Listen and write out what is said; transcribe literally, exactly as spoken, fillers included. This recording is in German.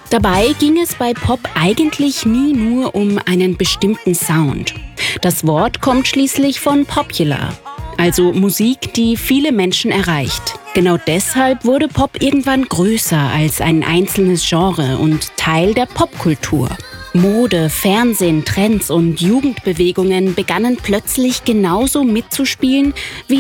Dabei ging es bei Pop eigentlich nie nur um einen bestimmten Sound. Das Wort kommt schließlich von popular, also Musik, die viele Menschen erreicht. Genau deshalb wurde Pop irgendwann größer als ein einzelnes Genre und Teil der Popkultur. Mode, Fernsehen, Trends und Jugendbewegungen begannen plötzlich genauso mitzuspielen wie